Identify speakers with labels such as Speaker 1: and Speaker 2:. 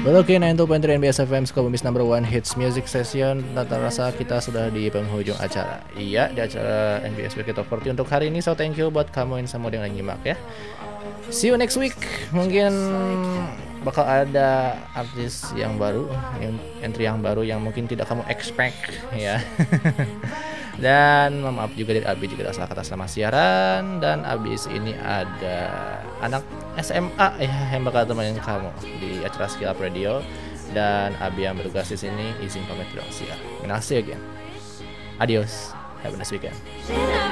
Speaker 1: Oke, 92.3 NBS FM Sukabumi number one hits music session. Tata rasa kita sudah di penghujung acara. Iya, di acara NBS Weekly Top 40 untuk hari ini. So thank you buat kamu yang semua yang lagi nyimak ya. See you next week. Mungkin bakal ada artis yang baru, entry yang baru yang mungkin tidak kamu expect ya. Dan maaf juga dari Abi jika salah kata selama siaran. Dan abis ini ada anak SMA ya yang bakal temenin kamu di acara Skill Up Radio. Dan Abi yang bertugas di sini izin pamit dulu siar. Terima kasih again. Adios. Have a nice weekend.